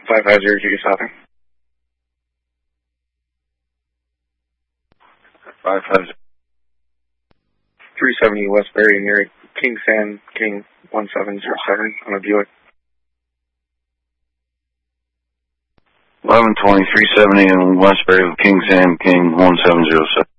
550, you stopping? 550. 370 Westbury near King San King 1707 on a Buick. 1120, 370 in Westbury with King Sam King 1707.